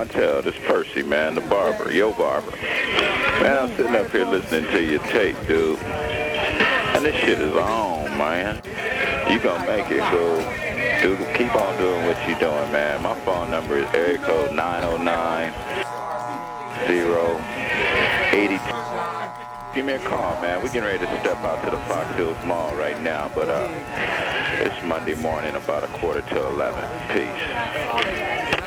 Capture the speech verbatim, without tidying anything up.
Montel. This Percy, man, the barber, yo barber. Man, I'm sitting up here listening to your tape, dude. And this shit is on, man. You gonna make it, go. Dude, keep on doing what you doing, man. My phone number is area code nine oh nine, zero, eighty-two. Give me a call, man. We're getting ready to step out to the Fox Hills Mall right now, but uh, it's Monday morning, about a quarter to eleven. Peace.